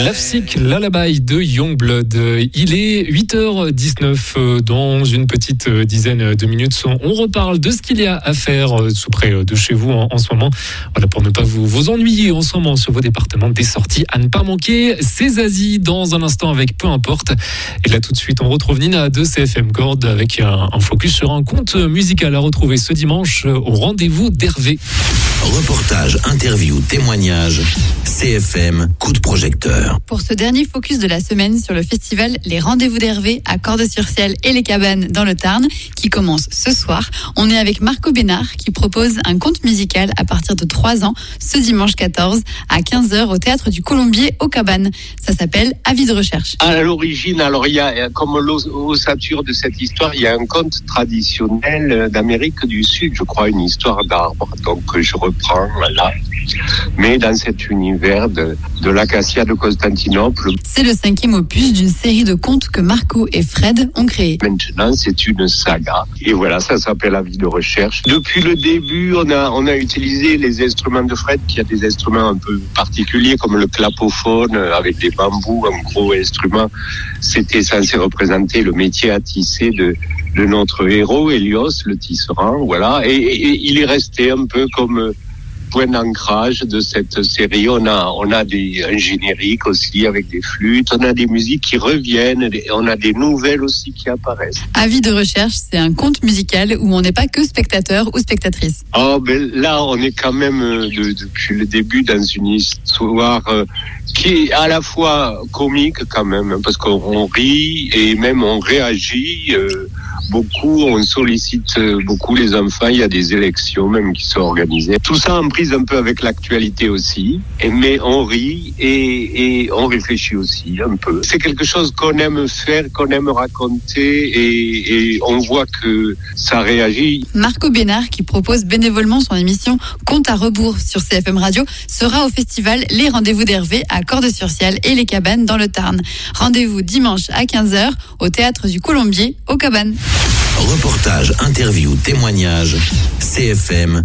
Lovesick Lullaby de Youngblood. Il est 8h19. Dans une petite dizaine de minutes, on reparle de ce qu'il y a à faire tout près de chez vous en ce moment. Voilà, pour ne pas vous ennuyer en ce moment sur vos départements, des sorties à ne pas manquer. C'est Zazie dans un instant avec Peu importe. Et là tout de suite, on retrouve Nina de CFM Chord avec un focus sur un conte musical à retrouver ce dimanche au rendez-vous d'Hervé. Reportage, interview, témoignage, CFM, coup de projecteur. Pour ce dernier focus de la semaine sur le festival Les Rendez-vous d'Hervé à Cordes-sur-Ciel et les Cabanes dans le Tarn, qui commence ce soir, on est avec Marco Bénard qui propose un conte musical à partir de 3 ans ce dimanche 14 à 15h au Théâtre du Colombier aux Cabanes. Ça s'appelle Avis de recherche. À l'origine, alors il y a, comme l'ossature de cette histoire, il y a un conte traditionnel d'Amérique du Sud, je crois, une histoire d'arbre, donc je reprends là, mais dans cet univers de l'acacia de Constantinople. C'est le 5e opus d'une série de contes que Marco et Fred ont créé. Maintenant, c'est une saga. Et voilà, ça s'appelle Avis de recherche. Depuis le début, on a utilisé les instruments de Fred, qui a des instruments un peu particuliers, comme le clapophone, avec des bambous, un gros instrument. C'était censé représenter le métier à tisser de notre héros, Hélios, le tisserand, voilà. Et il est resté un peu comme point d'ancrage de cette série. On a un générique aussi avec des flûtes, on a des musiques qui reviennent, on a des nouvelles aussi qui apparaissent. Avis de recherche, c'est un conte musical où on n'est pas que spectateur ou spectatrice. Oh, ben là, on est quand même depuis le début dans une histoire qui est à la fois comique quand même, parce qu'on rit et même on réagit beaucoup, on sollicite beaucoup les enfants, il y a des élections même qui sont organisées. Tout ça en prise un peu avec l'actualité aussi, mais on rit et on réfléchit aussi un peu. C'est quelque chose qu'on aime faire, qu'on aime raconter et on voit que ça réagit. Marco Bénard, qui propose bénévolement son émission Compte à rebours sur CFM Radio, sera au festival Les Rendez-vous d'Hervé à Cordes-sur-Ciel et les Cabanes dans le Tarn. Rendez-vous dimanche à 15h au Théâtre du Colombier aux Cabanes. Reportage, interview, témoignage, CFM,